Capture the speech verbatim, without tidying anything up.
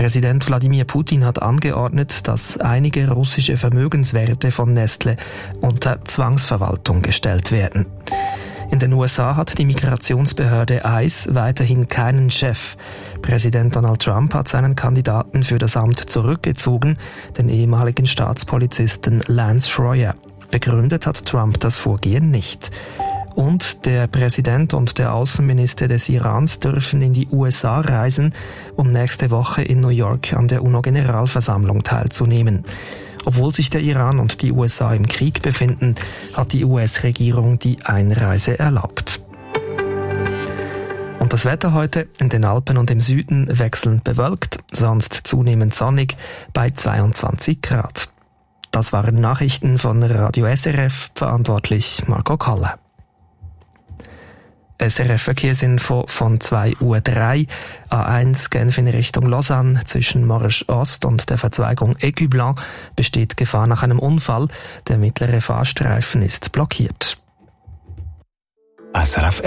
Präsident Wladimir Putin hat angeordnet, dass einige russische Vermögenswerte von Nestle unter Zwangsverwaltung gestellt werden. In den U S A hat die Migrationsbehörde I C E weiterhin keinen Chef. Präsident Donald Trump hat seinen Kandidaten für das Amt zurückgezogen, den ehemaligen Staatspolizisten Lance Schroyer. Begründet hat Trump das Vorgehen nicht. Und der Präsident und der Außenminister des Irans dürfen in die U S A reisen, um nächste Woche in New York an der UNO-Generalversammlung teilzunehmen. Obwohl sich der Iran und die U S A im Krieg befinden, hat die U S-Regierung die Einreise erlaubt. Und das Wetter heute in den Alpen und im Süden wechselnd bewölkt, sonst zunehmend sonnig bei zweiundzwanzig Grad. Das waren Nachrichten von Radio S R F, verantwortlich Marco Kalle. S R F-Verkehrsinfo von zwei Uhr drei, A eins Genf in Richtung Lausanne, zwischen Marche Ost und der Verzweigung Écu-Blanc besteht Gefahr nach einem Unfall. Der mittlere Fahrstreifen ist blockiert. S R F